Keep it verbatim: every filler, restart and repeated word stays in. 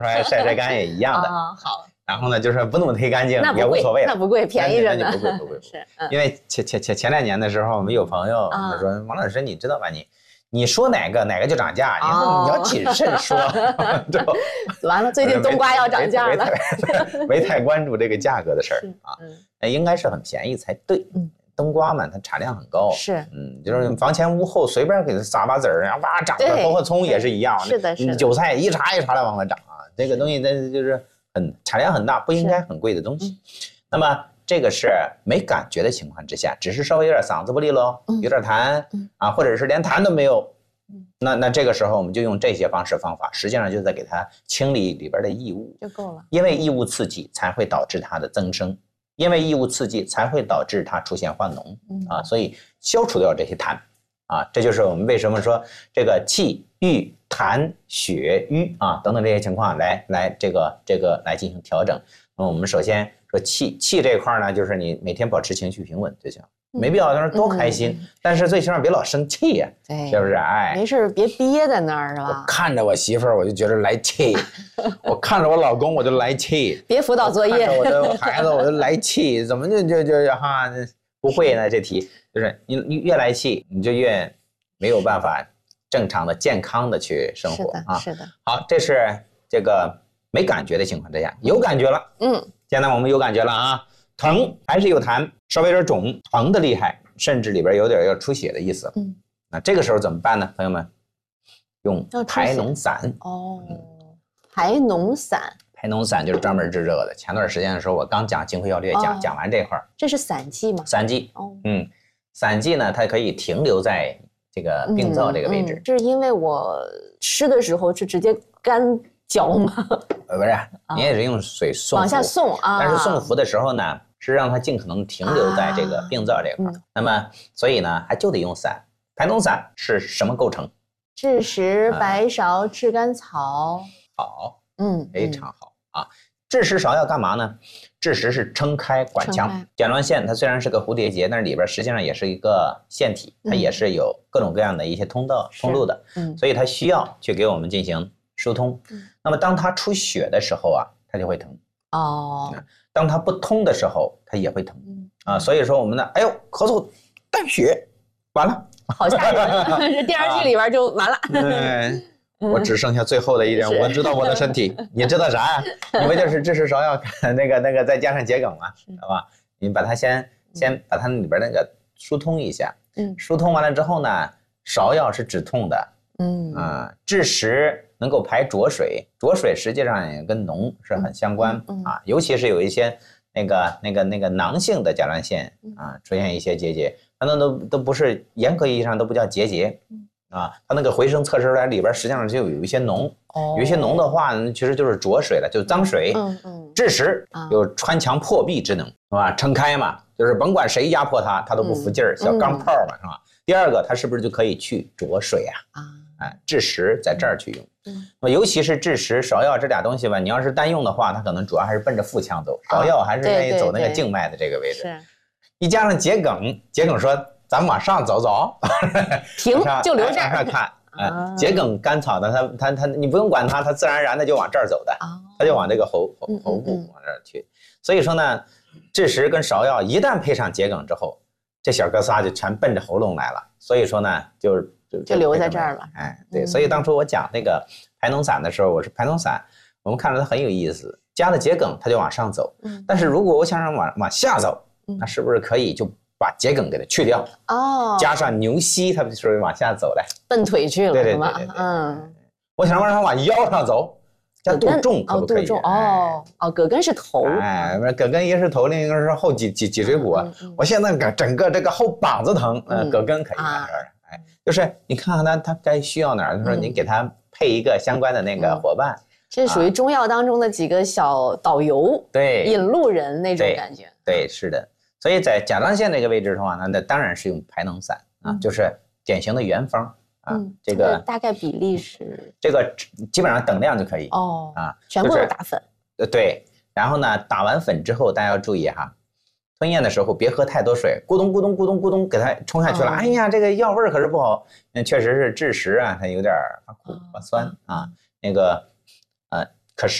晒晒干也一样的。 哦、好。 然后呢，就是不弄忒干净也无所谓， 那不贵，便宜着呢。 不贵不贵。 是， 嗯、因为前前前前两年的时候，我们有朋友他说：“王老师，你知道吧？你你说哪个哪个就涨价，以后你要谨慎说。哦” 完了，最近冬瓜要涨价了， 没太关注这个价格的事儿啊。嗯，应该是很便宜才对。嗯。冬瓜嘛，它产量很高， 是， 嗯，就是房前屋后随便给它撒把籽儿，然后哇涨了，包括葱也是一样， 是的，是的， 韭菜一茬一茬的往外涨啊，这个东西那就是很产量很大，不应该很贵的东西。那么这个是没感觉的情况之下，只是稍微有点嗓子不利喽，有点痰啊，或者是连痰都没有，那那这个时候我们就用这些方式方法，实际上就在给它清理里边的异物就够了， 因为异物刺激才会导致它的增生。因为异物刺激才会导致它出现化脓啊，所以消除掉这些痰啊，这就是我们为什么说这个气郁痰血瘀啊等等这些情况来来这个这个来进行调整。那么我们首先说气气这一块呢，就是你每天保持情绪平稳就行，没必要当时多开心，嗯、但是最起码别老生气呀、啊，是不是？哎， 没事别憋在那儿是吧？ 我看着我媳妇儿我就觉得来气，我看着我老公我就来气， 别辅导作业， 我看着我的孩子我就来气，怎么就就就哈不会呢？这题就是你越来气，你就越没有办法正常的健康的去生活啊。 是的， 好，这是这个没感觉的情况之下，有感觉了，嗯，现在我们有感觉了啊。疼还是有痰，稍微有点肿，疼的厉害，甚至里边有点要出血的意思。嗯，那这个时候怎么办呢？朋友们，用排脓散。 哦，嗯、排脓散， 排脓散就是专门治这个的。前段时间的时候，我刚讲金匮要略讲、哦、讲完这块儿， 这是散剂吗？ 散剂。哦，嗯，散剂呢，它可以停留在这个病灶这个位置。 嗯嗯、是因为我吃的时候是直接干嚼吗？ 呃，不是，你也是用水送往下送啊。 但是送服的时候呢，是让它尽可能停留在这个病灶这块、啊嗯、那么所以呢还就得用散。排脓散是什么构成？ 枳实、白芍、炙甘草。 好，嗯，非常好啊。枳实芍要干嘛呢？枳实是撑开管腔，甲状腺它虽然是个蝴蝶结，但是里边实际上也是一个腺体，它也是有各种各样的一些通道、嗯、通路的，嗯，所以它需要去给我们进行疏通。嗯、那么当它出血的时候啊，它就会疼。哦。当它不通的时候，它也会疼、嗯、啊，所以说我们呢，哎呦，咳嗽带血，完了， 好吓人！这电视剧里边就完了。 对，我只剩下最后的一点，我知道我的身体，你知道啥呀？你不就是枳实芍药那个那个再加上桔梗吗？好吧，你把它先先把它里边那个疏通一下，嗯，疏通完了之后呢，芍药是止痛的，嗯啊，枳实能够排浊水，浊水实际上也跟脓是很相关、嗯嗯、啊，尤其是有一些那个那个那个囊性的甲状腺啊出现一些结节，它那都都不是严格意义上都不叫结节啊，它那个回声测试出来里边实际上就有一些脓，哦、有一些脓的话呢，其实就是浊水了，就是脏水。嗯嗯，枳实有穿墙破壁之能，是吧？撑开嘛，就是甭管谁压迫它，它都不服劲儿，嗯、小钢炮嘛，是吧？第二个，它是不是就可以去浊水啊？啊。哎，枳实在这儿去用，嗯，那么尤其是枳实、芍药这俩东西吧，你要是单用的话，它可能主要还是奔着腹腔走，芍药还是愿意走那个静脉的这个位置。是，一加上桔梗，桔梗说咱们往上走走， 停就留这儿， 往上看，哎，桔梗、甘草的，它它它，你不用管它，它自然而然的就往这儿走的，它就往这个喉喉喉部往这儿去。所以说呢，枳实跟芍药一旦配上桔梗之后，这小哥仨就全奔着喉咙来了。所以说呢，就是。 就, 就留在这儿了， 哎，对，所以当初我讲那个排脓散的时候，我说排脓散，我们看着它很有意思，加了桔梗它就往上走，嗯，但是如果我想让往往下走，嗯，那是不是可以就把桔梗给它去掉？哦，加上牛膝，它就是往下走来， 奔腿去了， 对对对对，嗯，我想让它往腰上走，加杜仲可不可以？ 哦，杜仲，哦哦，葛根是头， 哎，葛根一个是头，另一个是后脊脊脊椎骨，嗯嗯，我现在整整个这个后膀子疼，嗯，葛根可以在这儿。哎，就是你看看他他该需要哪儿，他说你给他配一个相关的那个伙伴， 这属于中药当中的几个小导游， 对， 引路人那种感觉。 对，是的。所以在甲状腺这个位置的话呢，那当然是用排脓散啊，就是典型的原方啊。这个大概比例是这个基本上等量就可以哦啊，全部都打粉。 呃，对。然后呢，打完粉之后，大家要注意哈。吞咽的时候别喝太多水，咕咚咕咚咕咚咕咚给它冲下去了。哦、哎呀，这个药味可是不好。那确实是枳实啊，它有点发苦发酸、哦、啊。那个